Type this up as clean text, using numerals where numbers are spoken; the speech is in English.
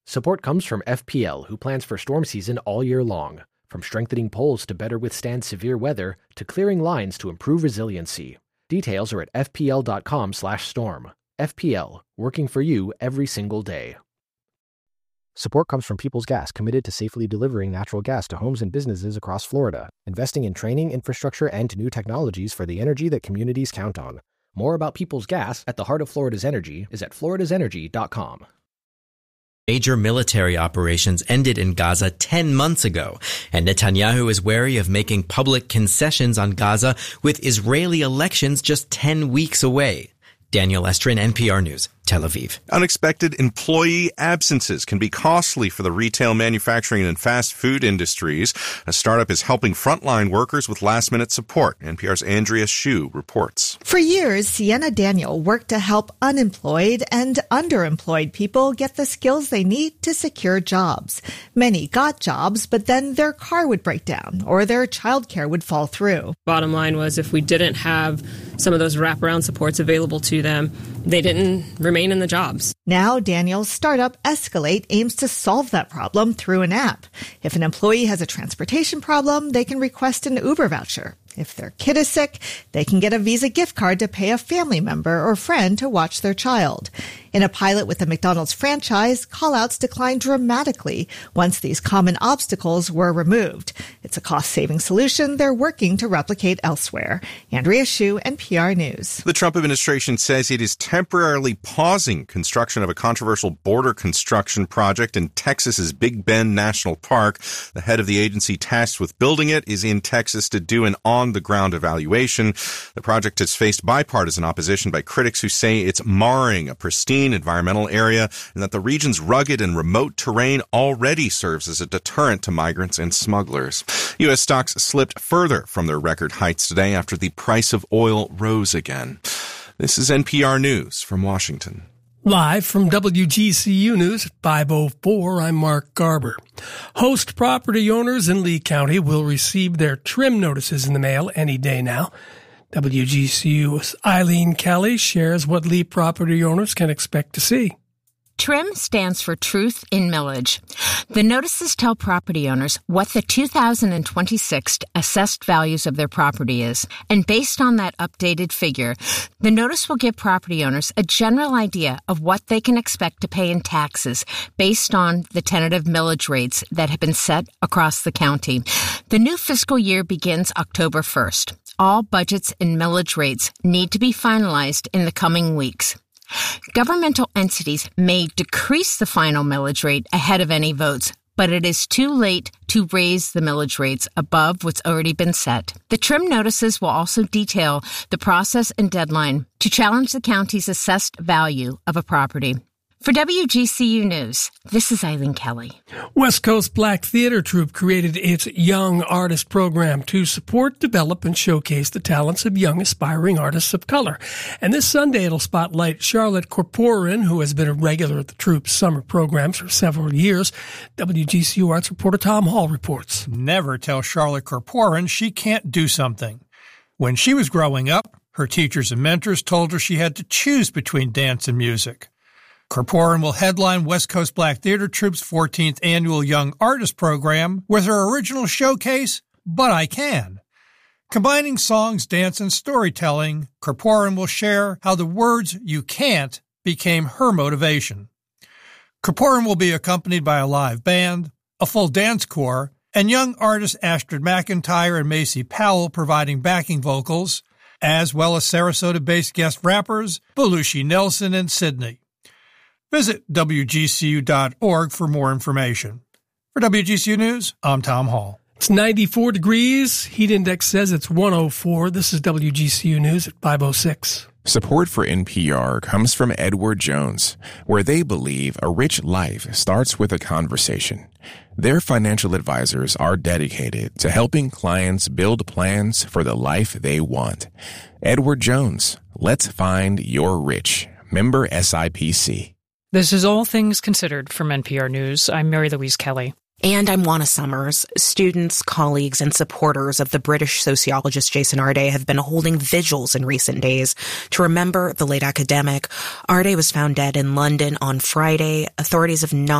Support comes from FPL, who plans for storm season all year long. From strengthening poles to better withstand severe weather, to clearing lines to improve resiliency. Details are at fpl.com/storm. FPL, working for you every single day. Support comes from Peoples Gas, committed to safely delivering natural gas to homes and businesses across Florida, investing in training, infrastructure, and new technologies for the energy that communities count on. More about Peoples Gas at the heart of Florida's energy is at floridasenergy.com. Major military operations ended in Gaza 10 months ago, and Netanyahu is wary of making public concessions on Gaza with Israeli elections just 10 weeks away. Daniel Estrin, NPR News, Tel Aviv. Unexpected employee absences can be costly for the retail, manufacturing, and fast food industries. A startup is helping frontline workers with last-minute support. NPR's Andrea Hsu reports. For years, Sienna Daniel worked to help unemployed and underemployed people get the skills they need to secure jobs. Many got jobs, but then their car would break down or their childcare would fall through. Bottom line was, if we didn't have some of those wraparound supports available to them, they didn't remain in the jobs. Now, Daniel's startup Escalate aims to solve that problem through an app. If an employee has a transportation problem, they can request an Uber voucher. If their kid is sick, they can get a Visa gift card to pay a family member or friend to watch their child. In a pilot with the McDonald's franchise, call-outs declined dramatically once these common obstacles were removed. It's a cost-saving solution they're working to replicate elsewhere. Andrea Hsu, NPR News. The Trump administration says it is temporarily pausing construction of a controversial border construction project in Texas's Big Bend National Park. The head of the agency tasked with building it is in Texas to do an on-the-ground evaluation. The project has faced bipartisan opposition by critics who say it's marring a pristine environmental area and that the region's rugged and remote terrain already serves as a deterrent to migrants and smugglers. U.S. stocks slipped further from their record heights today after the price of oil rose again. This is NPR News from Washington. Live from WGCU News at 5:04, I'm Mark Garber. Host property owners in Lee County will receive their trim notices in the mail any day now. WGCU's Eileen Kelly shares what Lee property owners can expect to see. TRIM stands for Truth in Millage. The notices tell property owners what the 2026 assessed values of their property is, and based on that updated figure, the notice will give property owners a general idea of what they can expect to pay in taxes based on the tentative millage rates that have been set across the county. The new fiscal year begins October 1st. All budgets and millage rates need to be finalized in the coming weeks. Governmental entities may decrease the final millage rate ahead of any votes, but it is too late to raise the millage rates above what's already been set. The TRIM notices will also detail the process and deadline to challenge the county's assessed value of a property. For WGCU News, this is Eileen Kelly. West Coast Black Theater Troupe created its Young Artist Program to support, develop, and showcase the talents of young aspiring artists of color. And this Sunday it'll spotlight Charlotte Corporan, who has been a regular at the troupe's summer programs for several years. WGCU Arts reporter Tom Hall reports. Never tell Charlotte Corporan she can't do something. When she was growing up, her teachers and mentors told her she had to choose between dance and music. Corporan will headline West Coast Black Theater Troupe's 14th annual Young Artist Program with her original showcase, But I Can. Combining songs, dance, and storytelling, Corporan will share how the words "you can't" became her motivation. Corporan will be accompanied by a live band, a full dance corps, and young artists Astrid McIntyre and Macy Powell providing backing vocals, as well as Sarasota-based guest rappers Belushi Nelson and Sydney. Visit WGCU.org for more information. For WGCU News, I'm Tom Hall. It's 94 degrees. Heat index says it's 104. This is WGCU News at 5:06. Support for NPR comes from Edward Jones, where they believe a rich life starts with a conversation. Their financial advisors are dedicated to helping clients build plans for the life they want. Edward Jones, let's find your rich. Member SIPC. This is All Things Considered from NPR News. I'm Mary Louise Kelly. And I'm Juana Summers. Students, colleagues, and supporters of the British sociologist Jason Arde have been holding vigils in recent days to remember the late academic. Arde was found dead in London on Friday. Authorities have not